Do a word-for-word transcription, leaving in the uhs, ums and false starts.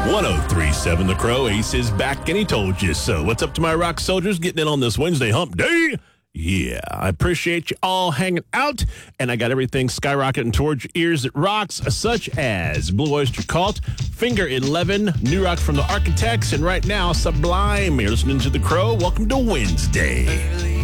ten thirty-seven The Crow. Ace is back, and he told you so. What's up to my rock soldiers getting in on this Wednesday hump day? Yeah, I appreciate you all hanging out, and I got everything skyrocketing towards your ears that rocks, such as Blue Oyster Cult, Finger eleven, New Rock from the Architects, and right now, Sublime. You're listening to The Crow. Welcome to Wednesday.